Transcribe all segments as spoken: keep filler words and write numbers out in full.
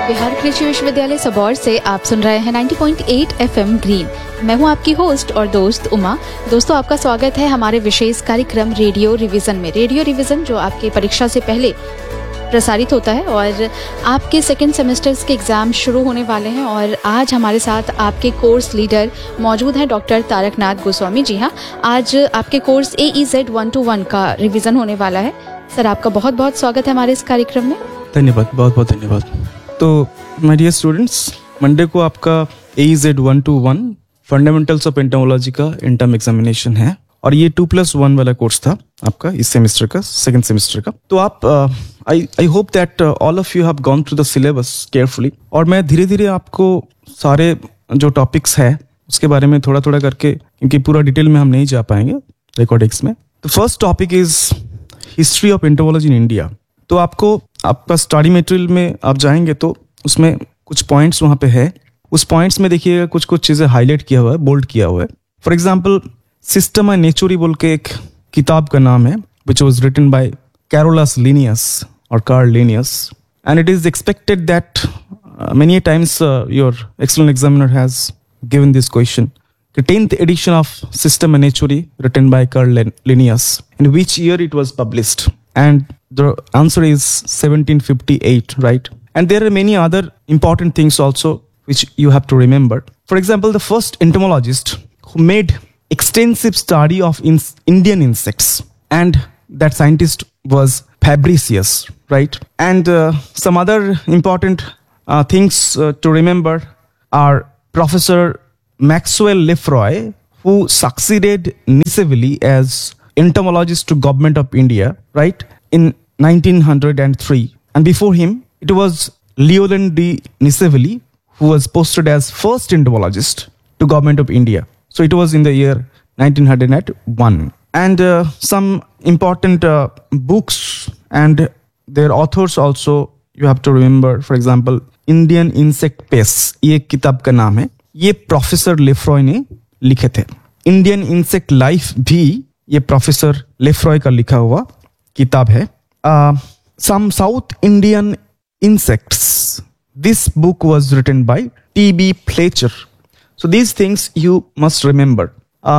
बिहार कृषि विश्वविद्यालय सबौर से आप सुन रहे हैं नब्बे पॉइंट आठ एफएम ग्रीन। मैं हूं आपकी होस्ट और दोस्त उमा। दोस्तों, आपका स्वागत है हमारे विशेष कार्यक्रम रेडियो रिवीजन में। रेडियो रिवीजन जो आपकी परीक्षा से पहले प्रसारित होता है और आपके सेकेंड सेमेस्टर्स के एग्ज़ाम शुरू होने वाले हैं। और आज हमारे साथ आपके कोर्स लीडर मौजूद हैं डॉक्टर तारकनाथ गोस्वामी। जी हाँ, आज आपके कोर्स ए E Z one two one का रिवीजन होने वाला है। सर, आपका बहुत बहुत स्वागत है हमारे इस कार्यक्रम में। धन्यवाद, बहुत बहुत धन्यवाद। तो माय डियर स्टूडेंट्स, मंडे को आपका ए E Z one two one fundamentals of entomology का इंटर्म एग्जामिनेशन है और ये टू प्लस वन वाला कोर्स था आपका इस सेमेस्टर का, सेकंड सेमेस्टर का। तो आप आई I hope that all of you have gone through the syllabus carefully. और मैं धीरे धीरे आपको सारे जो टॉपिक्स है उसके बारे में थोड़ा थोड़ा करके, क्योंकि पूरा डिटेल में हम नहीं जा पाएंगे रिकॉर्डिंग्स में। तो first topic is history of entomology in India. तो आपको आपका स्टडी मटेरियल में आप जाएंगे तो उसमें कुछ पॉइंट्स वहाँ पे है। उस पॉइंट्स में देखिएगा कुछ कुछ चीज़ें हाईलाइट किया हुआ है, बोल्ड किया हुआ है। फॉर एग्जाम्पल, सिस्टम एंड नेचुरी बोल के एक किताब का नाम है, which was written by Carolus Linnaeus और Karl Linnaeus, and it is expected that many times your external examiner has given this question, the tenth edition of System and Nature written by Carl Linnaeus, in which year it was published? And the answer is seventeen fifty-eight, right? And there are many other important things also which you have to remember. For example, the first entomologist who made extensive study of in Indian insects, and that scientist was Fabricius, right? And uh, some other important uh, things uh, to remember are Professor Maxwell Lefroy, who succeeded Niceville as entomologist to government of India, right, in nineteen oh three. And before him, it was Leoland de Niceville, who was posted as first entomologist to government of India. So it was in the year nineteen oh one. And uh, some important uh, books and their authors also you have to remember. For example, Indian Insect Pests, ये किताब का नाम है, ये professor लेफ्रॉय ने लिखे थे। Indian insect life भी ये प्रोफेसर लेफ्रॉय का लिखा हुआ किताब है। सम south Indian insects, this book was written by T B Fletcher. So these things you must remember.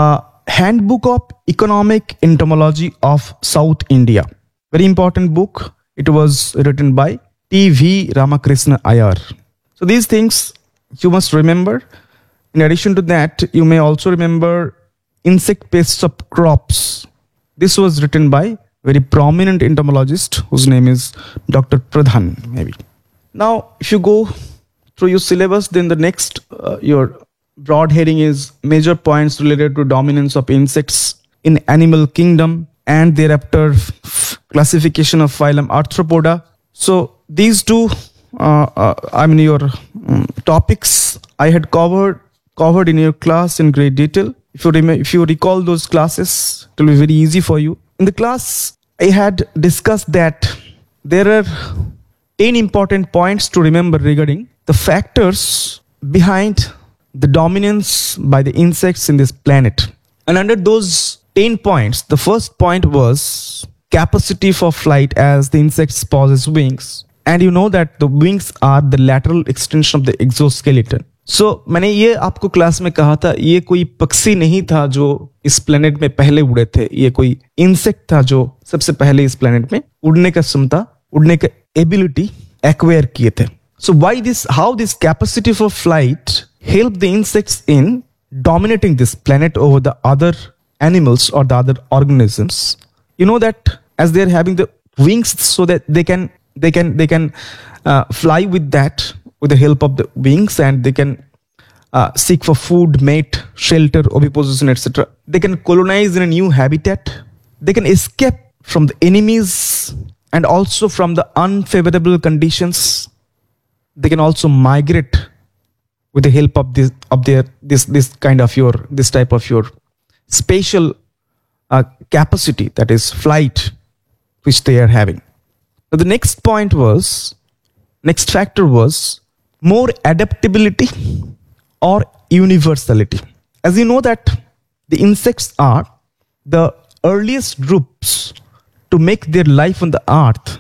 Handbook of economic entomology of south India, very important book, it was written by T V Ramakrishna Iyer. So these things you must remember. In addition to that, you may also remember insect pests of crops. This was written by very prominent entomologist whose name is Doctor Pradhan, maybe. Now, if you go through your syllabus, then the next, uh, your broad heading is major points related to dominance of insects in animal kingdom, and thereafter f- classification of phylum Arthropoda. So these two Uh, uh, I mean your um, topics I had covered covered in your class in great detail. If you remember, if you recall those classes, it will be very easy for you. In the class, I had discussed that there are ten important points to remember regarding the factors behind the dominance by the insects in this planet. And under those ten points, the first point was capacity for flight, as the insects possess wings. And you know that the wings are the lateral extension of the exoskeleton. So मैंने ये आपको class में कहा था, ये कोई पक्षी नहीं था जो इस प्लेनेट में पहले उड़े थे, ये कोई इंसेक्ट था जो सबसे पहले इस प्लेनेट में उड़ने का क्षमता, उड़ने का एबिलिटी एक्वायर किए थे। So why this, how this capacity for flight help the insects in dominating this planet over the other animals or the other organisms? You know that as they are having the wings, so that they can They can they can uh, fly with that, with the help of the wings, and they can uh, seek for food, mate, shelter, oviposition, et cetera. They can colonize in a new habitat. They can escape from the enemies and also from the unfavorable conditions. They can also migrate with the help of this of their this this kind of your this type of your spatial uh, capacity, that is flight, which they are having. Now the next point was, next factor was more adaptability or universality. As you know that the insects are the earliest groups to make their life on the earth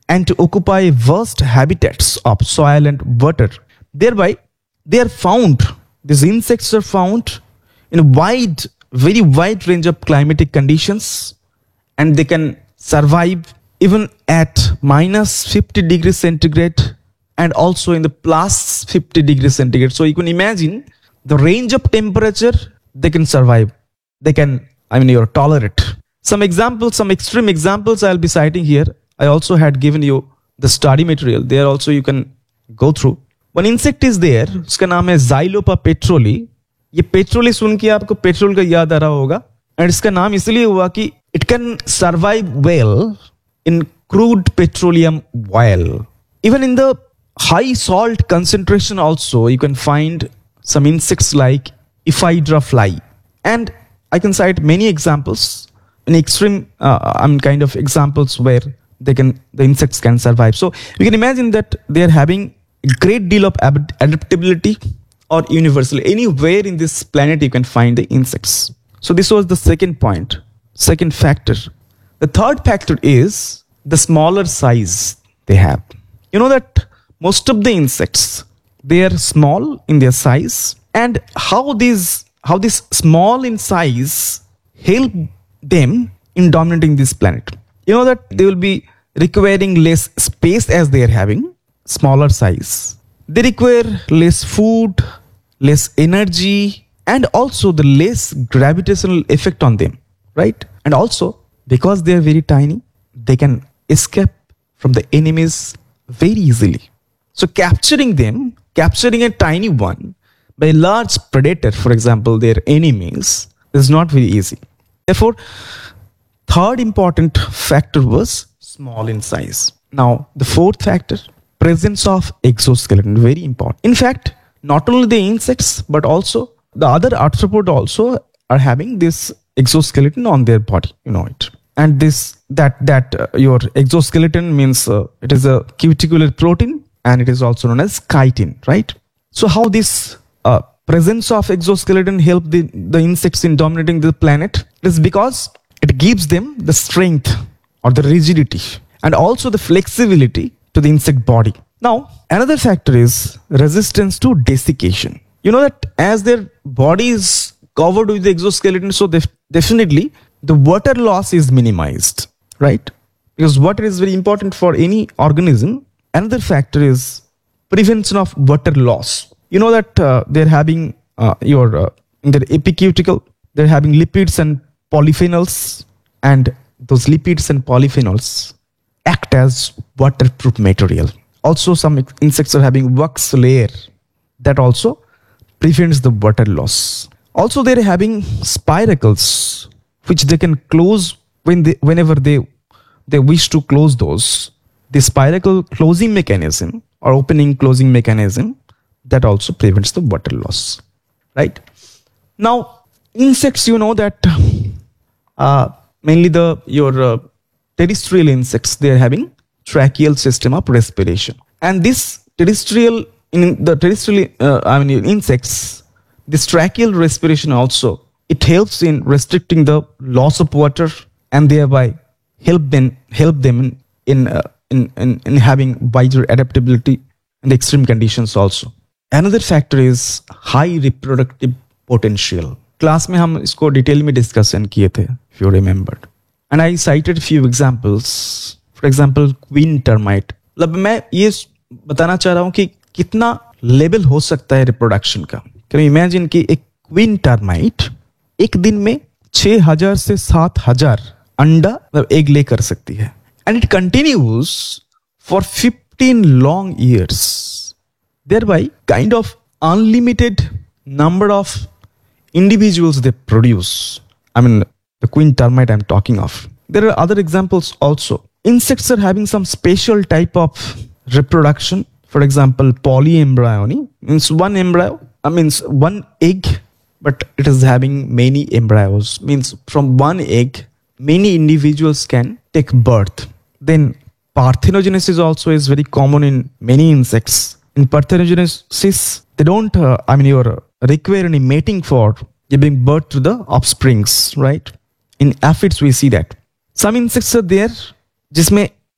and to occupy vast habitats of soil and water. Thereby, they are found, these insects are found in a wide, very wide range of climatic conditions, and they can survive even at minus fifty degrees centigrade and also in the plus fifty degrees centigrade. So you can imagine the range of temperature they can survive. They can, I mean, you're tolerate. Some examples, some extreme examples I'll be citing here. I also had given you the study material. There also you can go through. One insect is there, उसका नाम है Xylopa petroli. ये पेट्रोली सुन के आपको petrol का याद आ रहा होगा, एंड इसका नाम इसलिए हुआ कि it can survive well in crude petroleum oil. Even in the high salt concentration also, you can find some insects like Ephedra fly. And I can cite many examples, in extreme, uh, I mean, kind of examples where they can, the insects can survive. So you can imagine that they are having a great deal of ab- adaptability or universal. Anywhere in this planet you can find the insects. So this was the second point, second factor. The third factor is the smaller size they have. You know that most of the insects, they are small in their size, and how these how this small in size help them in dominating this planet. You know that they will be requiring less space as they are having smaller size. They require less food, less energy, and also the less gravitational effect on them, right? And also because they are very tiny, they can escape from the enemies very easily. So capturing them, capturing a tiny one by a large predator, for example, their enemies, is not very easy. Therefore, third important factor was small in size. Now, the fourth factor, presence of exoskeleton, very important. In fact, not only the insects, but also the other arthropod also are having this exoskeleton on their body, you know it. And this, that, that uh, your exoskeleton means uh, it is a cuticular protein, and it is also known as chitin, right? So how this uh, presence of exoskeleton help the, the insects in dominating the planet? It is because it gives them the strength or the rigidity and also the flexibility to the insect body. Now, another factor is resistance to desiccation. You know that as their body is covered with the exoskeleton, so def- definitely the water loss is minimized, right? Because water is very important for any organism. Another factor is prevention of water loss. You know that uh, they're having uh, your uh, in their epicuticle, they're having lipids and polyphenols, and those lipids and polyphenols act as waterproof material. Also, some insects are having wax layer that also prevents the water loss. Also, they're having spiracles which they can close when they, whenever they they wish to close those. The spiracle closing mechanism or opening closing mechanism that also prevents the water loss, right? Now, insects, you know that uh, mainly the your uh, terrestrial insects, they are having tracheal system of respiration, and this terrestrial in the terrestrial uh, I mean insects, this tracheal respiration also, it helps in restricting the loss of water and thereby help them help them in in, uh, in, in in having wider adaptability in the extreme conditions also. Another factor is high reproductive potential. Class में हम इसको detail में discussion किए थे, if you remembered. And I cited few examples. For example, queen termite. मतलब मैं ये बताना चाह रहा हूँ कि कितना लेवल हो सकता है रिप्रोडक्शन का. Can you imagine कि एक क्वीन टर्माइट एक दिन में छह हजार से सात हजार अंडा मतलब एग ले कर सकती है. And it continues for fifteen long years. Thereby, kind of unlimited number of individuals they produce. I mean, the queen termite I'm talking of. There are other examples also. Insects are having some special type of reproduction. For example, polyembryony means one embryo, I mean one egg, but it is having many embryos. Means from one egg, many individuals can take birth. Then parthenogenesis also is very common in many insects. In parthenogenesis, they don't, uh, I mean, you require any mating for giving birth to the offsprings, right? In aphids, we see that. Some insects are there, जिसमें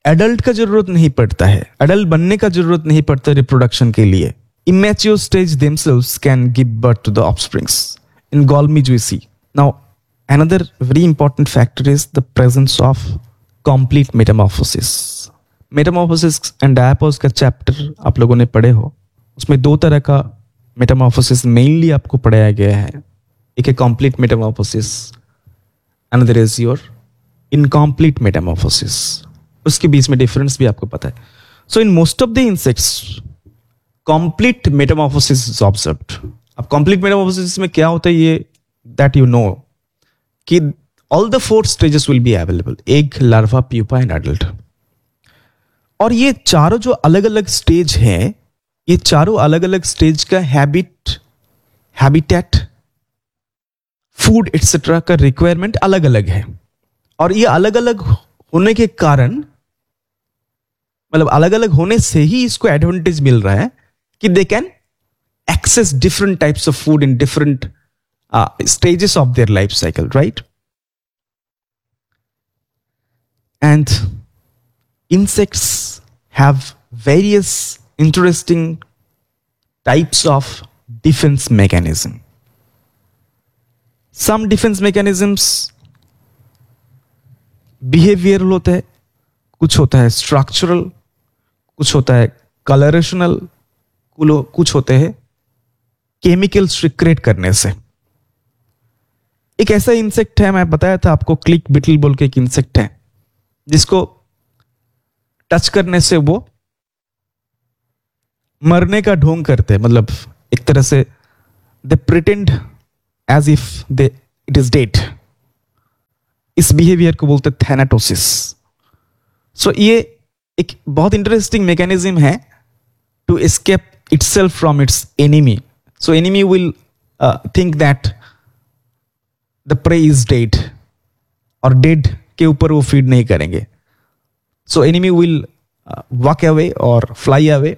adult का जरूरत नहीं पड़ता है, adult बनने का जरूरत नहीं पड़ता रिप्रोडक्शन के लिए. Immature stage themselves can give birth to the offsprings. In Golmi we see. Now, another very important factor is the presence of complete metamorphosis. Metamorphosis and diapause का चैप्टर आप लोगों ने पढ़े हो, उसमें दो तरह का मेटामॉर्फोसिस मेनली आपको पढ़ाया गया है. एक है complete metamorphosis, another is your incomplete metamorphosis. उसके बीच में डिफरेंस भी आपको पता है. So in most of the insects, complete metamorphosis is observed. अब complete metamorphosis में क्या होता है ये that you know कि all the four stages will be available: egg, larva, pupa and adult. और ये चारों जो अलग अलग स्टेज हैं, ये चारों अलग अलग स्टेज का हैबिट, हैबिटेट, फूड एक्सेट्रा का रिक्वायरमेंट अलग अलग है. और ये अलग अलग होने के कारण, मतलब अलग अलग होने से ही इसको एडवांटेज मिल रहा है कि they can access different types of food in different stages of their life cycle, right? And insects have various interesting types of defense mechanism. Some defense mechanisms behavioral होता है, कुछ होता है structural, कुछ होता है colorational, कुछ होते हैं chemicals secrete करने से. एक ऐसा इंसेक्ट है, मैं बताया था आपको, क्लिक बिटल बोल के एक इंसेक्ट है, जिसको टच करने से वो मरने का ढोंग करते हैं. मतलब एक तरह से they pretend as if they it is dead. इस बिहेवियर को बोलते हैं थैनाटोसिस. सो ये एक बहुत इंटरेस्टिंग मैकेनिज्म है to escape itself from its enemy. So enemy will think that the prey is dead, और डेड के ऊपर वो फीड नहीं करेंगे. So enemy will uh, walk away or fly away,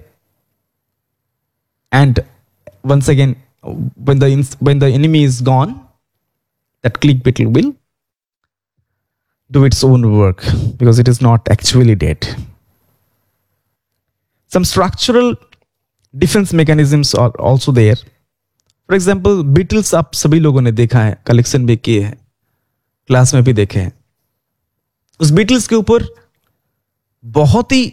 and once again, when the when the enemy is gone, that click beetle will do its own work because it is not actually dead. Some structural defense mechanisms are also there. For example, beetles आप सभी लोगों ने देखा है, collection भी किए हैं, class में भी देखे हैं. उस बीटल्स के ऊपर बहुत ही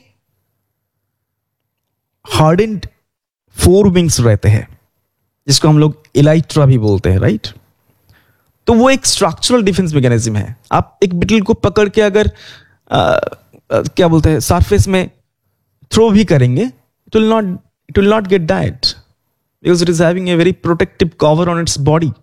हार्डेंड फोर विंग्स रहते हैं, जिसको हम लोग एलाइट्रा भी बोलते हैं, राइट? तो वो एक स्ट्रक्चरल डिफेंस मैकेनिज्म है. आप एक बिटल को पकड़ के अगर आ, आ, क्या बोलते हैं सरफेस में थ्रो भी करेंगे, it will not it will not gate died because it is having a very protective cover on its body.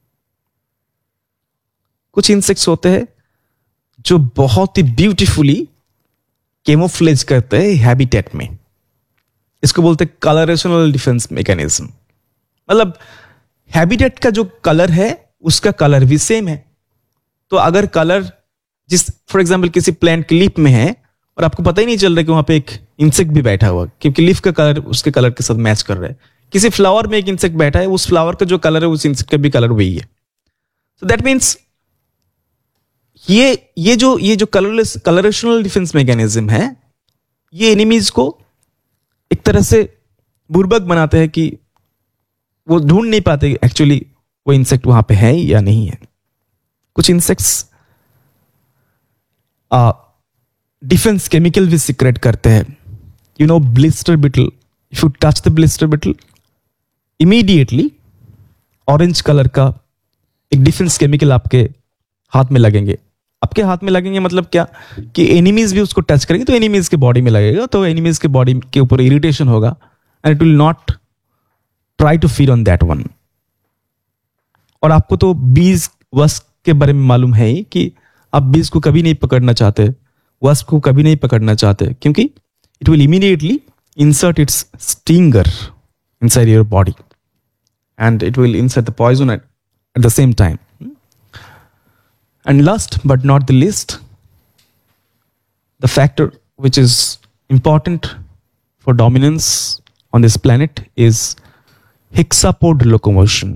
कुछ इंसेक्ट्स होते हैं जो बहुत ही ब्यूटीफुली केमोफ्लेज करते हैं हैबिटेट में. इसको बोलते हैं कलरेशनल डिफेंस मैकेनिज्म. मतलब हैबिटेट का जो कलर है उसका कलर भी सेम है. तो अगर कलर जिस फॉर एग्जांपल किसी प्लांट की लीफ में है और आपको पता ही नहीं चल रहा कि वहां पे एक इंसेक्ट भी बैठा हुआ, क्योंकि लीफ का कलर उसके कलर के साथ मैच कर रहा है. किसी फ्लावर में एक इंसेक्ट बैठा है, उस फ्लावर का जो कलर है उस इंसेक्ट का भी कलर वही है. सो दैट मीन्स ये ये जो ये जो कलरलेस कलरेशनल डिफेंस मैकेनिज्म है, ये एनिमीज को एक तरह से बुर्बक बनाते हैं कि वो ढूंढ नहीं पाते एक्चुअली वो इंसेक्ट वहां पे है या नहीं है. कुछ इंसेक्ट्स डिफेंस केमिकल भी सीक्रेट करते हैं. You know blister beetle, if you touch the blister beetle, immediately orange colour का एक डिफेंस केमिकल आपके हाथ में लगेंगे. आपके हाथ में लगेंगे मतलब क्या कि एनिमीज भी उसको टच करेंगे तो एनिमीज के बॉडी में लगेगा, तो एनिमीज के बॉडी के ऊपर इरिटेशन होगा and it will not try to feed on that one. और आपको तो बीज वस्प के बारे में मालूम है ही कि आप बीज को कभी नहीं पकड़ना चाहते, वस्प को कभी नहीं पकड़ना चाहते, क्योंकि it will immediately insert it's stinger inside your body and it will insert the poison at the same time. And last but not the least, the factor which is important for dominance on this planet is hexapod locomotion.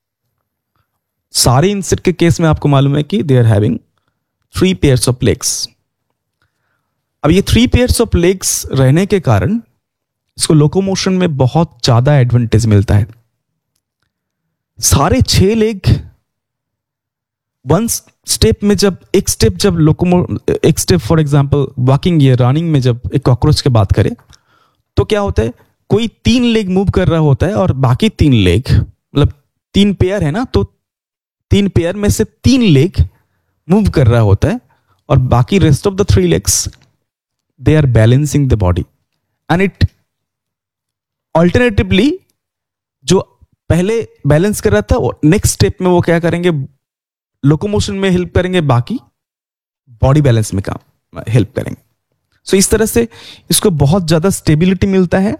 सारे insect के case में आपको मालूम है कि they are having three pairs of legs. अब ये three pairs of legs रहने के कारण इसको लोकोमोशन में बहुत ज्यादा एडवांटेज मिलता है। सारे छह लेग वन स्टेप में, जब एक स्टेप जब लोकोमो एक स्टेप फॉर एग्जांपल वॉकिंग या रनिंग में जब एक कॉकरोच की बात करें तो क्या होता है, कोई तीन लेग मूव कर रहा होता है और बाकी तीन लेग, मतलब तीन पेयर है ना, तो तीन पेयर में से तीन लेग मूव कर रहा होता है और बाकी rest of the three legs they are balancing the body and it alternatively जो पहले बैलेंस कर रहा था वो नेक्स्ट स्टेप में वो क्या करेंगे, लोकोमोशन में हेल्प करेंगे, बाकी बॉडी बैलेंस में काम हेल्प करेंगे। सो so, इस तरह से इसको बहुत ज्यादा स्टेबिलिटी मिलता है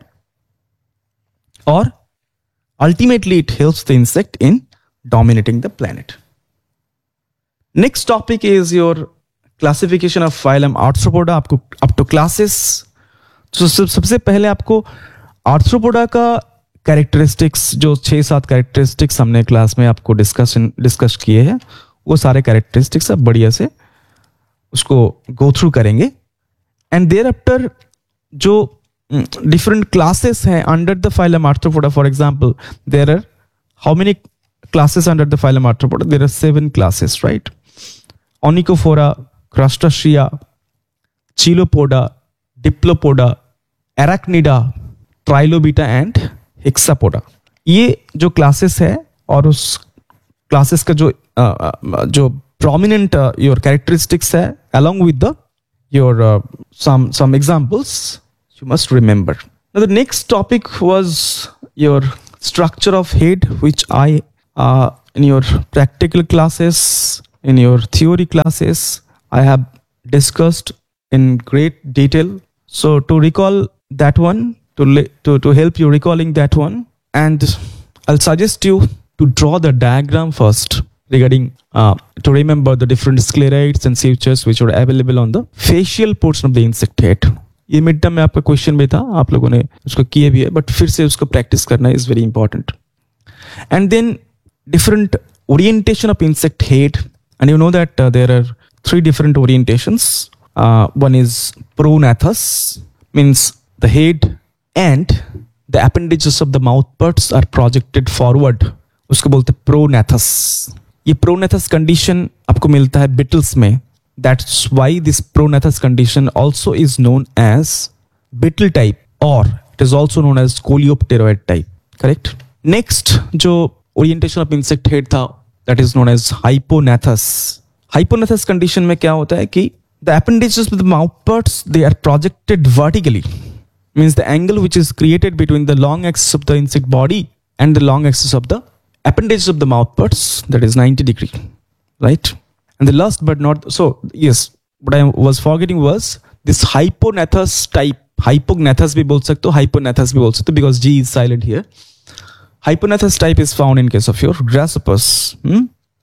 और ultimately it helps the insect in dominating the planet. Next topic is your classification of phylum arthropoda, आपको अप टू क्लासेस। तो सबसे पहले आपको आर्थ्रोपोडा का कैरेक्टरिस्टिक्स, जो छह सात कैरेक्टरिस्टिक्स हमने क्लास में आपको डिस्कशन डिस्कस किए हैं, वो सारे कैरेक्टरिस्टिक्स आप बढ़िया से उसको गो थ्रू करेंगे। एंड देयर आफ्टर जो डिफरेंट क्लासेस हैं under the phylum arthropoda, for example there are how many classes under the phylum arthropoda? There are seven classes, right? ओनिकोफोरा, क्रस्टाशिया, Chilopoda, Diplopoda, एराक्निडा, ट्राइलोबिटा and Hexapoda. ये जो classes है और उस classes का जो uh, जो प्रोमिनेंट योर कैरेक्टरिस्टिक्स है along with the your uh, some some examples you must remember. Now the next topic was your structure of head, which I uh, in your practical classes, in your theory classes, I have discussed in great detail. So to recall that one, to to to help you recalling that one, and I'll suggest you to draw the diagram first regarding uh, to remember the different sclerites and sutures which are available on the facial portion of the insect head. ये mid term में आपका question भी था, आप लोगों ने उसको किए भी है, बट फिर से उसको प्रैक्टिस करना is very important. And then different orientation of insect head, and you know that there are three different orientations. Uh, one is pronathus, means the head and the appendages of the mouth parts are projected forward. उसको बोलते हैं pronathus. ये pronathus condition आपको मिलता है beetles में. That's why this pronathus condition also is known as beetle type, or it is also known as coleopteroid type. Correct? Next जो orientation of insect head था, that is known as hyponathus. Hyponathus condition में क्या होता है कि the appendages of the mouth parts, they are projected vertically, means the angle which is created between the long axis of the insect body and the long axis of the appendages of the mouth parts, that is ninety degree, right? And the last but not, so yes, what I was forgetting was this hyponathus type. Hyponathus भी बोल सकते हो, hyponathus भी बोल सकते हो, because G is silent here. Hyponathus type is found in case of your grasshoppers. Hmm?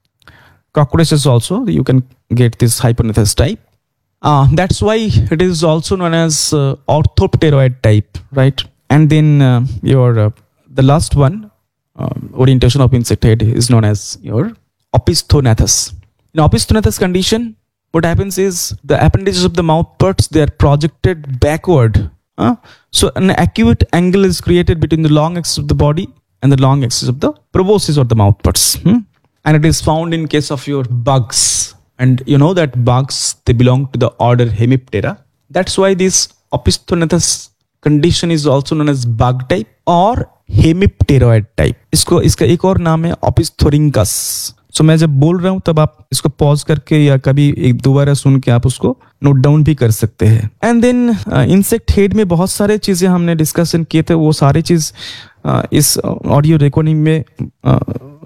Cockroaches also, you can get this hyponathus type. Uh, that's why it is also known as uh, orthopteroid type, right? And then uh, your uh, the last one, uh, orientation of insect head, is known as your opisthonathus. In opisthonathus condition, what happens is the appendages of the mouth parts, they are projected backward. Huh? So an acute angle is created between the long axis of the body and the long axis of the proboscis or the mouth parts. Hmm? And it is found in case of your bugs. And you know that bugs, they belong to the order Hemiptera. That's why this opisthonathus condition is also known as bug type or Hemipteroid type. इसको इसका एक और नाम है Opisthorinchus. So मैं जब बोल रहा हूँ तब आप इसको पॉज करके या कभी एक दोबारा सुन के आप उसको नोट डाउन भी कर सकते हैं. एंड देन इंसेक्ट हेड में बहुत सारे चीजें हमने डिस्कशन किए थे, वो सारे चीज uh, इस ऑडियो रिकॉर्डिंग में uh,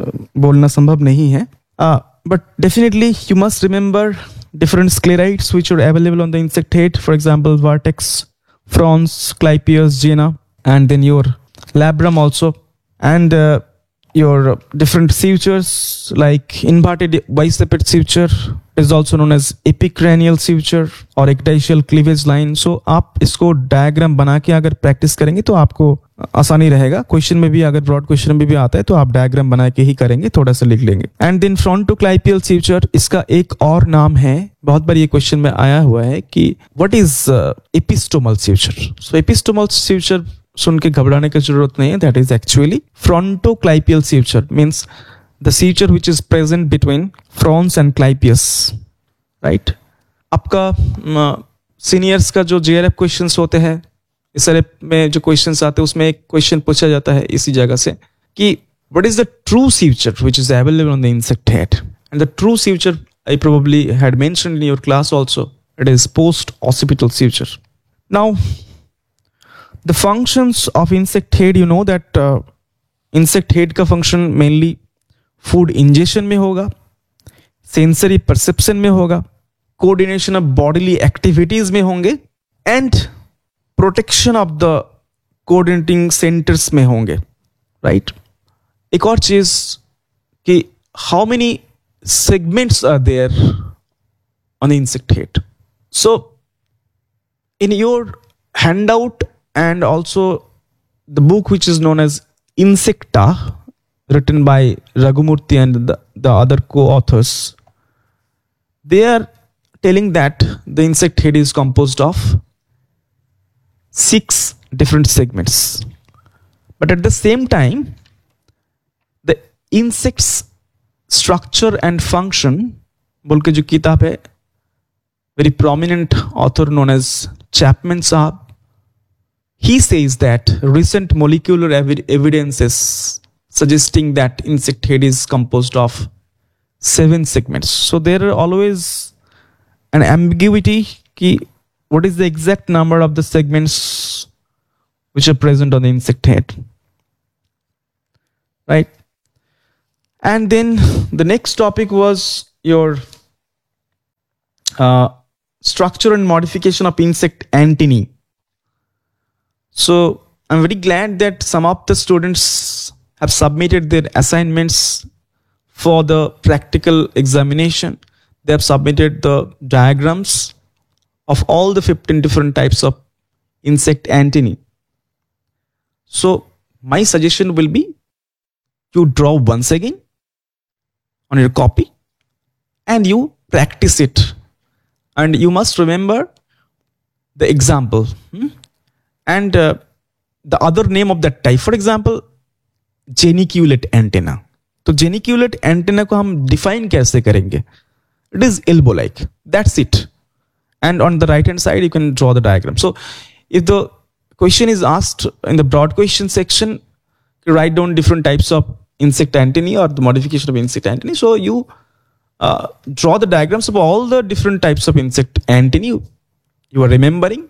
बोलना संभव नहीं है. But definitely you must remember different sclerites which are available on the insect head, for example vertex, Fronx, clypeus, Jena, and then your labrum also, and uh, your different sutures like inverted biciped suture is also known as epicranial suture or ecdysial cleavage line. So आप इसको diagram बना के अगर practice करेंगे तो आपको आसानी रहेगा। क्वेश्चन में भी अगर ब्रॉड क्वेश्चन में भी आता है तो आप डायग्राम बना के ही करेंगे, थोड़ा सा लिख लेंगे। एंड देन फ्रंटोक्लाइपियल स्यूचर, इसका एक और नाम है, बहुत बार ये क्वेश्चन में आया हुआ है कि व्हाट इज एपिस्टोमल स्यूचर। सो एपिस्टोमल स्यूचर सुन के घबराने की जरूरत नहीं है, that is actually फ्रंटोक्लाइपियल स्यूचर, means the स्यूचर which is present between Fronx and clypeus, right. आपका सीनियर्स uh, का जो जेआरएफ क्वेश्चंस होते हैं, इस एफ में जो क्वेश्चंस आते हैं उसमें एक क्वेश्चन पूछा जाता है इसी जगह से कि what is the true स्यूचर which is available on the insect head. And the true स्यूचर I probably had mentioned in your class also, it is post occipital स्यूचर। Now the functions of insect head, you know that insect head का function mainly food ingestion में होगा, sensory perception में होगा, coordination of bodily activities में होंगे, and protection of the coordinating centres में होंगे, right. एक और चीज कि how many segments are there on the insect head. So in your handout and also the book which is known as insecta, written by Raghumurthy and the, the other co-authors, they are telling that the insect head is composed of six different segments. But at the same time, the insect's structure and function, बोल के जो किताब है, very prominent author known as Chapman Saab, he says that recent molecular evi- evidences suggesting that insect head is composed of seven segments. So there are always an ambiguity ki what is the exact number of the segments which are present on the insect head, right? And then the next topic was your uh, structure and modification of insect antennae. So I'm very glad that some of the students have submitted their assignments for the practical examination. They have submitted the diagrams of all the fifteen different types of insect antennae. So my suggestion will be you draw once again on your copy and you practice it. And you must remember the example hmm? and uh, the other name of that type. For example, जेनिक्यूलेट antenna. तो जेनिक्यूलेट antenna को हम define कैसे करेंगे? It is elbow like, that's it. And on the right hand side you can draw the diagram. So if the question is asked in the broad question section, write down different types of insect antennae or the modification of insect antennae. So you uh, draw the diagrams of all the different types of insect antennae you, you are remembering,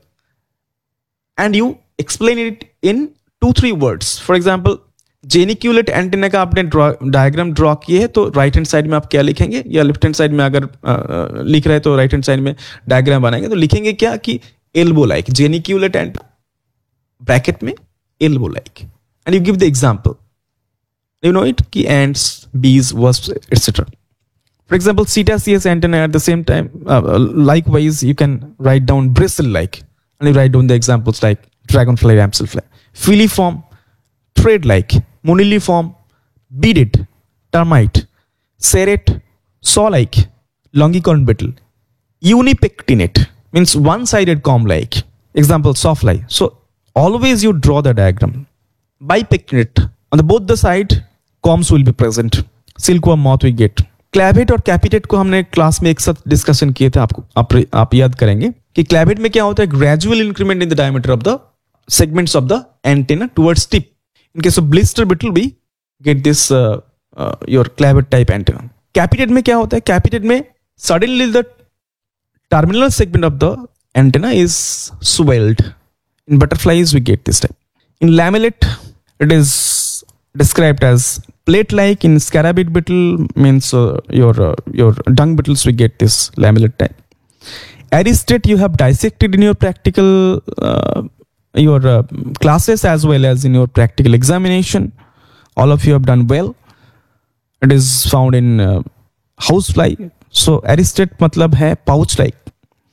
and you explain it in two three words. For example, जेनिक्यूलेट antenna का आपने diagram draw किए है तो right hand side में आप क्या लिखेंगे, या लेफ्ट हैंड साइड में अगर आ, लिख रहे हैं तो राइट हैंड साइड में डायग्राम बनाएंगे तो लिखेंगे क्या कि एल्बो लाइक, जेनिक्यूलेट एंड ब्रैकेट में elbow like, and you give the example, you know it कि एंड्स, बीज, wasps, etc. For example, Cetaceous antenna at the same time, uh, likewise you can write down bristle like, and you write down the examples like dragonfly, damselfly. Filiform, thread like, moniliform, beaded, termite, serrate, saw-like, longicorn beetle. Unipectinate means one-sided comb-like. Example, sawfly. So always you draw the diagram. Bipectinate, on the both the side combs will be present. Silkworm moth we get. Clavate और कैपिटेट को हमने class में एक साथ discussion किए थे, आपको आप, आप याद करेंगे कि क्लैवेट में क्या होता है, gradual increment in the diameter of the segments of the antenna towards tip. In case of blister beetle, we get this uh, uh, your clavet type antenna. Capitate में क्या होता है, capitate में suddenly the terminal segment of the antenna is swelled. In butterflies we get this type. In lamellate it is described as plate-like. In scarabid beetle means uh, your uh, your dung beetles we get this lamellate type. Aristate you have dissected in your practical uh, your uh, classes as well as in your practical examination. All of you have done well. It is found in uh, housefly. So aristate matlab hai pouch like.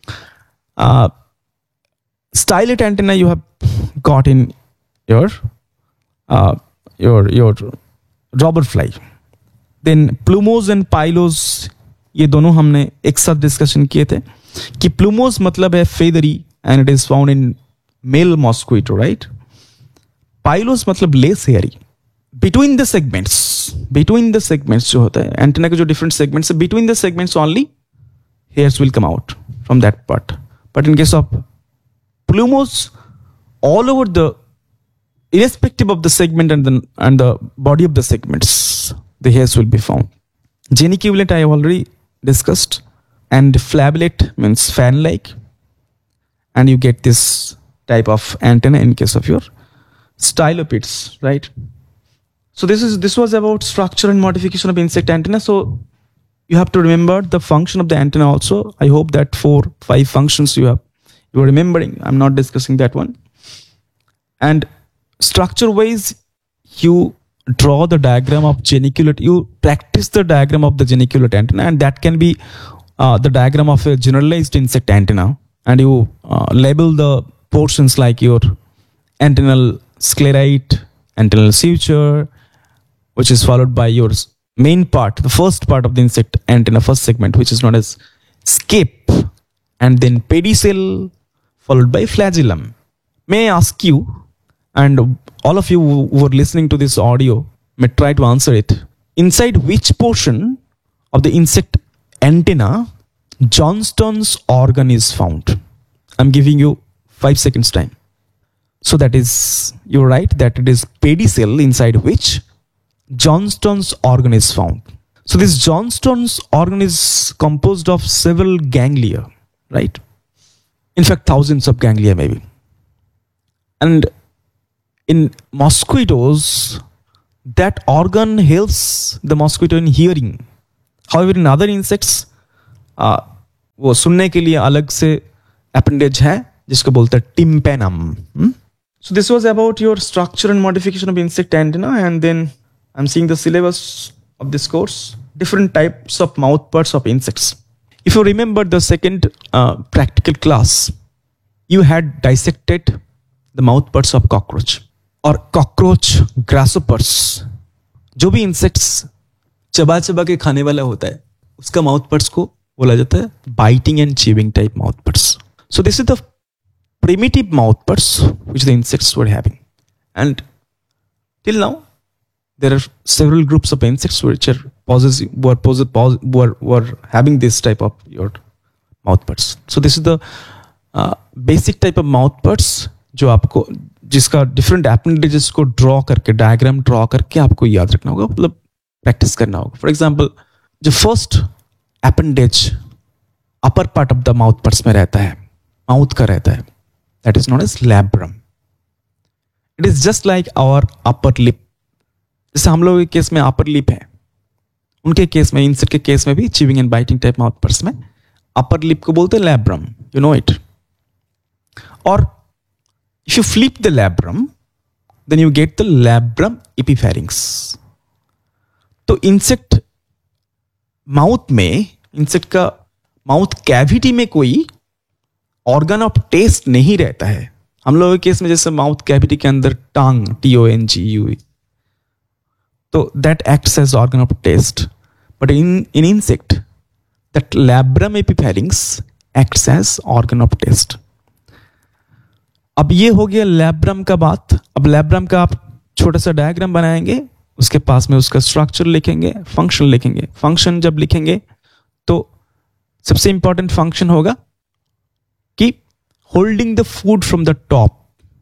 Uh, stylet antenna you have got in your uh, your your robber fly. Then plumose and pylos, ये दोनों हमने एक साथ discussion किए थे कि plumose मतलब है feathery and it is found in male mosquito, right? Pylos मतलब less hairy. Between the segments, between the segments जो होता है एंटेना के जो different segments है, between the segments only hairs will come out from that part. But in case of plumose, all over the, irrespective of the segment and the and the body of the segments, the hairs will be found. Geniculate I have already discussed, and flabellate means fan-like, and you get this type of antenna in case of your stylopids, right? So this is this was about structure and modification of insect antenna. So you have to remember the function of the antenna also. I hope that four, five functions you have you are remembering. I'm not discussing that one. And structure-wise, you draw the diagram of geniculate. You practice the diagram of the geniculate antenna, and that can be uh, the diagram of a generalized insect antenna. And you uh, label the portions like your antennal sclerite, antennal suture, which is followed by your main part, the first part of the insect antenna, first segment, which is known as scape, and then pedicel, followed by flagellum. May I ask you, and all of you who are listening to this audio may try to answer it, inside which portion of the insect antenna Johnston's organ is found? I'm giving you five seconds time. So that is, you're right, that it is pedicel inside which Johnston's organ is found. So this Johnston's organ is composed of several ganglia, right? In fact, thousands of ganglia maybe. And in mosquitoes, that organ helps the mosquito in hearing. However, in other insects, uh, वो सुनने के लिए अलग से appendage है जिसको बोलते हैं tympanum. Hmm? So this was about your structure and modification of insect antenna, and then I'm seeing the syllabus of this course, different types of mouthparts of insects. If you remember the second uh, practical class, you had dissected the mouthparts of cockroach or cockroach, grasshoppers. जो भी insects चबा चबा के खाने वाला होता है, उसका mouthparts को बोला जाता है biting and chewing type mouthparts. So this is the primitive mouthparts which the insects were having, and till now there are several groups of insects which are possessing, were, possess, were, were having this type of your mouthparts. So this is the uh, basic type of mouthparts जो आपको, जिसका different appendages को draw करके, diagram draw करके आपको याद रखना होगा, मतलब practice करना होगा. For example, जो first appendage upper part of the mouthparts में रहता है, mouth का रहता है, that is known as labrum. It is just like our upper lip. जैसे हम लोगों के केस में अपर लिप है, उनके केस में, इंसेक्ट के केस में भी चीविंग एंड बाइटिंग टाइप माउथपर्ट्स में अपर लिप को बोलते हैं लैब्रम. You know it. और if you flip the labrum, then you get the labrum एपिफेरिंक्स. तो इंसेक्ट माउथ में, इंसेक्ट का माउथ कैविटी में कोई ऑर्गन ऑफ टेस्ट नहीं रहता है. हम लोगों के केस में जैसे माउथ कैविटी के अंदर टंग, T O N G you, so that acts as organ of taste. But in, in insect, that labrum epipharynx acts as organ of taste. अब ये हो गया लैब्रम का बात. अब लैब्रम का आप छोटा सा डायग्राम बनाएंगे, उसके पास में उसका स्ट्रक्चर लिखेंगे, फंक्शन लिखेंगे. फंक्शन जब लिखेंगे तो सबसे इंपॉर्टेंट फंक्शन होगा कि holding the food from the top.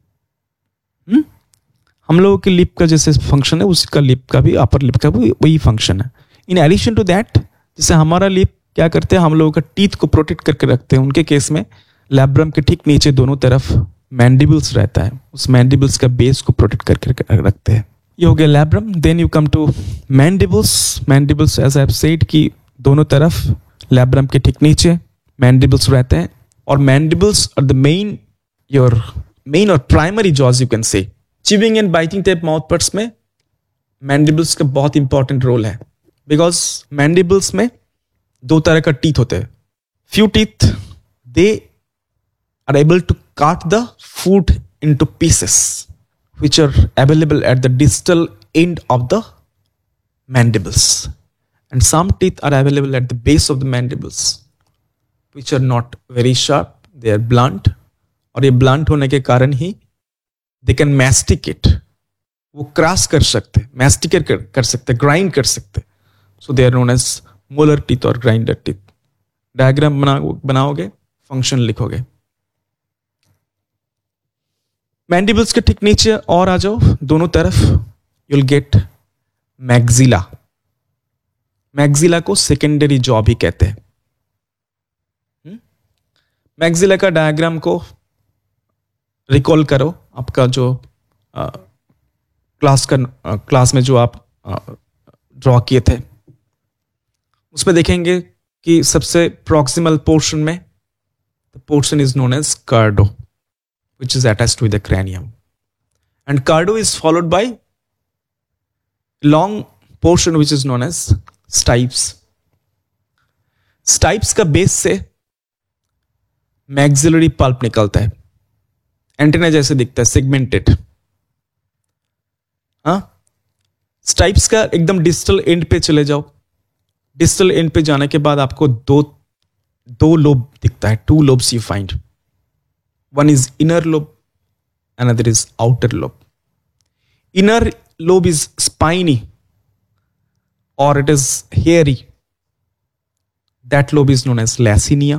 हम लोगों के लिप का जैसे फंक्शन है, उसका लिप का भी, अपर लिप का भी वही फंक्शन है. इन एडिशन टू दैट, जैसे हमारा लिप क्या करते हैं, हम लोगों का टीथ को प्रोटेक्ट करके रखते हैं, उनके केस में लैब्रम के ठीक नीचे दोनों तरफ मैंडिबल्स रहता है, उस मैंडिबल्स का बेस को प्रोटेक्ट करके रखते हैं. ये हो गया labrum. Then you come to mandibles. Mandibles as I have said कि दोनों तरफ लैब्रम के ठीक नीचे मैंडिबल्स रहते हैं, और mandibles are the main, your main और primary jaws you can say. Chewing and biting type माउथपर्ट्स में मैंडिबल्स का बहुत इंपॉर्टेंट रोल है, बिकॉज मैंडिबल्स में दो तरह का टीथ होते हैं. Few teeth they are able to काट the food into pieces which are available at the distal end of the mandibles, and some teeth are available at the base of the mandibles, which are not very sharp, they are blunt, और ये blunt होने के कारण ही they can masticate, वो cross कर सकते, masticate कर, कर सकते, grind कर सकते, so they are known as molar teeth और grinder teeth. डायग्राम बना बनाओगे, फंक्शन लिखोगे. मैंडिबल्स के ठीक नीचे और आ जाओ दोनों तरफ, you'll get मैग्जिला. मैग्जिला को सेकेंडरी जॉ भी कहते हैं. मैग्जिला का डायग्राम को रिकॉल करो, आपका जो आ, क्लास का आ, क्लास में जो आप ड्रॉ किए थे, उसमें देखेंगे कि सबसे प्रॉक्सिमल पोर्शन में the portion is known as कार्डो, which is attached with the cranium, and cardo is followed by long portion which is known as stipes. Stipes का बेस से maxillary pulp निकलता है, एंटेना जैसे दिखता है, सेगमेंटेड. हाँ, स्टाइप्स का एकदम डिस्टल एंड पे चले जाओ. डिस्टल एंड पे जाने के बाद आपको दो दो लोब दिखता है, two lobes you find. One is inner lobe, another is outer lobe. Inner lobe is spiny or it is hairy. That lobe is known as lacinia.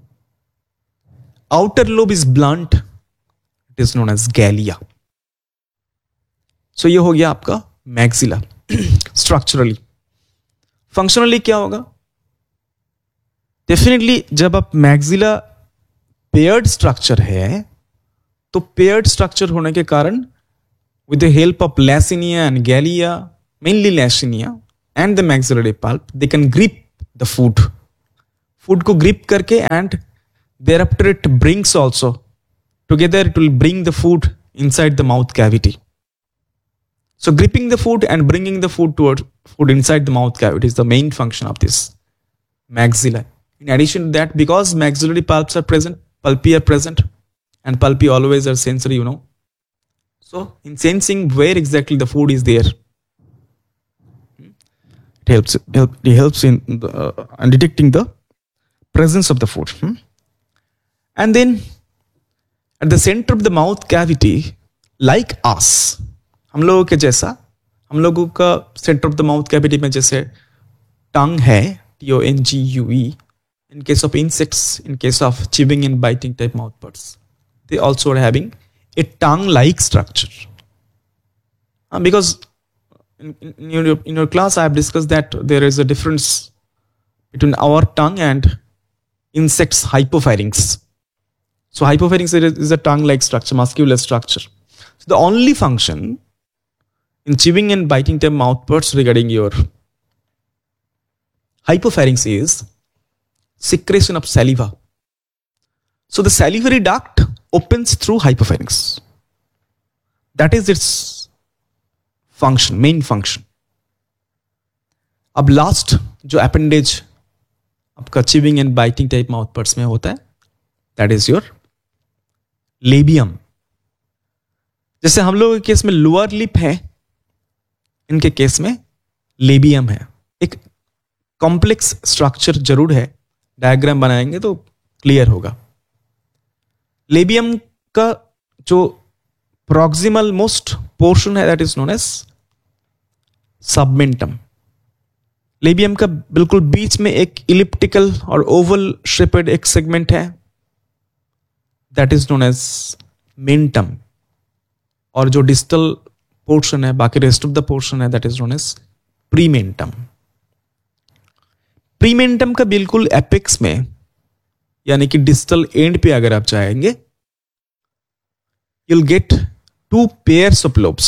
Outer lobe is blunt. It is known as gallia. So ये हो गया आपका maxilla. Structurally. Functionally क्या होगा? Definitely जब आप maxilla paired structure है, तो पेयर्ड स्ट्रक्चर होने के कारण with the help of लैसिनिया and गैलिया, mainly लैसिनिया and the maxillary pulp, they can grip the food. Food को ग्रिप करके and there after it brings also together, it will bring the food inside the mouth cavity. So gripping the food and bringing the food toward food inside the mouth cavity is the main function of this maxilla. In addition to that, because maxillary pulps are present, pulpi are present, and pulpi always are sensory, you know. So in sensing where exactly the food is there, it helps. Help, it helps in the, uh, in detecting the presence of the food. Hmm? And then at the center of the mouth cavity, like us, हम लोगों के जैसा, हम लोगों का center of the mouth cavity में जैसे tongue है, T O N G U E. In case of insects, in case of chewing and biting type mouthparts, they also are having a tongue-like structure. Uh, because in, in, your, in your class, I have discussed that there is a difference between our tongue and insects' hypopharynx. So hypopharynx is a tongue-like structure, muscular structure. So the only function in chewing and biting type mouthparts regarding your hypopharynx is secretion of saliva. So the salivary duct opens through hypopharynx. That is its function, main function. अब last जो appendage आपका chewing and biting type mouthparts में होता है, that is your labium. जैसे हम लोगों के केस में लोअर लिप है, इनके केस में लेबियम है. एक कॉम्प्लेक्स स्ट्रक्चर जरूर है, डायग्राम बनाएंगे तो क्लियर होगा. लेबियम का जो प्रॉक्सिमल मोस्ट पोर्शन है, that is known as सबमेंटम. Labium का बिल्कुल बीच में एक इलिप्टिकल और ओवल शेपेड एक सेगमेंट है, that is known as mentum. और जो डिस्टल पोर्शन है, बाकी रेस्ट ऑफ द पोर्शन है, दैट इज नोन एज प्रीमेंटम. प्रीमेंटम का बिल्कुल एपेक्स में, यानी कि डिस्टल एंड पे अगर आप जाएंगे, you'll get two pairs of lobes.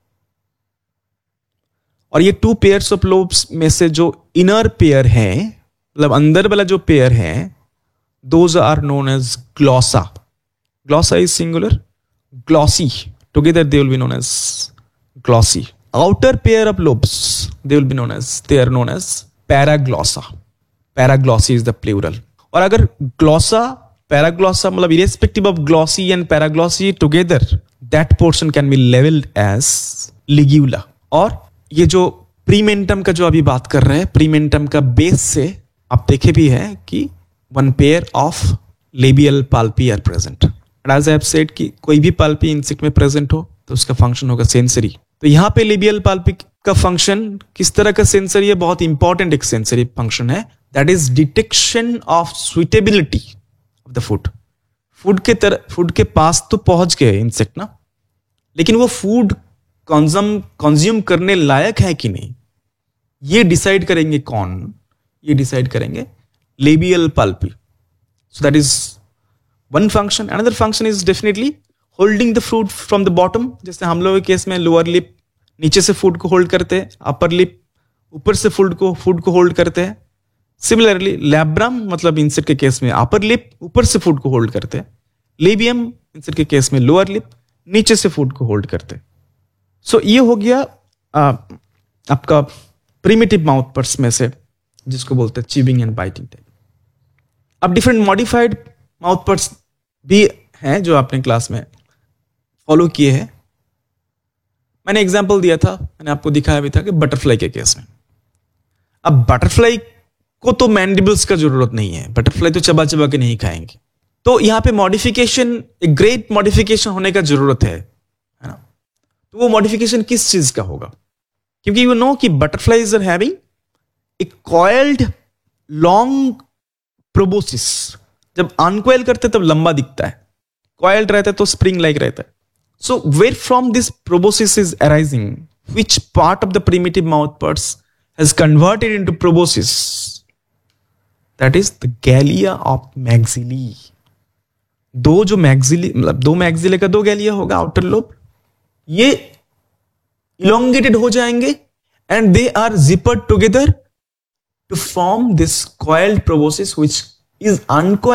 और ये two pairs of lobes में से जो इनर पेयर है, मतलब अंदर वाला जो पेयर है, those are known as glossa. Glossa is singular. Glossy. Together they will be known as glossy. Outer pair of lobes, they will be known as, they are known as paraglossa. Paraglossy is the plural. और अगर glossa, paraglossa मतलब irrespective of glossy and paraglossy together, that portion can be levelled as लिग्यूला। और ये जो प्रीमेंटम का जो अभी बात कर रहे हैं, प्रीमेंटम का बेस से आप देखे भी है कि one pair of labial पाल्पी are present. And as I have said कि कोई भी पाल्पी इंसेक्ट में प्रेजेंट हो तो उसका फंक्शन होगा सेंसरी। तो यहाँ पे लेबियल पाल्पी का फंक्शन किस तरह का सेंसरी है? बहुत इंपॉर्टेंट एक सेंसरी फंक्शन है, that is detection of suitability of the food. Food के तरह फूड के पास तो पहुंच गए इंसेक्ट ना, लेकिन वो फूड कंज्यूम कंज्यूम करने लायक है कि नहीं, ये डिसाइड करेंगे कौन? ये डिसाइड करेंगे labial पाल्पी। So that is one function. Another function is definitely holding the food from the bottom. जैसे हम लोग के केस में लोअर लिप नीचे से फूड को होल्ड करते हैं, अपर लिप ऊपर से फूड को फूड को होल्ड करते हैं। सिमिलरली लैब्रम मतलब इंसेक्ट के केस में अपर लिप ऊपर से फूड को होल्ड करते हैं, लेबियम इंसेक्ट के केस में लोअर लिप नीचे से फूड को होल्ड करते हैं। सो so, ये हो गया आ, आपका प्रिमिटिव माउथ पर्स में से जिसको बोलते हैं च्यूइंग एंड बाइटिंग टाइप। अब डिफरेंट मॉडिफाइड माउथ पर्स भी हैं जो आपने क्लास में फॉलो किए हैं। मैंने एग्जांपल दिया था, मैंने आपको दिखाया भी था कि बटरफ्लाई के केस में। अब बटरफ्लाई को तो मैंडिबल्स का जरूरत नहीं है, बटरफ्लाई तो चबा चबा के नहीं खाएंगे। तो यहां पे मॉडिफिकेशन, एक ग्रेट मॉडिफिकेशन होने का जरूरत है, है ना? तो वो मॉडिफिकेशन किस चीज का होगा? क्योंकि यू नो कि butterflies are having a coiled long proboscis. जब अनकॉइल करते तब लंबा दिखता है, कॉइल्ड रहता है तो स्प्रिंग लाइक रहता है। So where from this proboscis is arising? Which part of the primitive mouth parts has converted into proboscis? That is the gallia of maxillae. दो जो मैक्सिली मतलब दो मैक्सिले का दो गैलिया होगा आउटर लोब, ये elongated हो जाएंगे and they are zippered together to form this coiled proboscis which is uncoiled